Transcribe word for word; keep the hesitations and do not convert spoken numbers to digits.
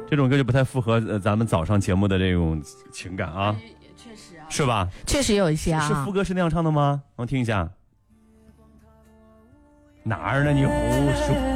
这种歌就不太符合呃咱们早上节目的这种情感啊， 确实啊， 是吧？ 确实有一些啊。 是副歌是那样唱的吗？我听一下。哪儿呢？你胡说。